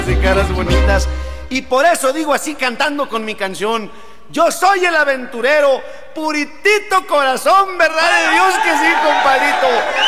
De caras bonitas. Y por eso digo así cantando con mi canción: yo soy el aventurero, puritito corazón, verdad de Dios que sí, compadrito.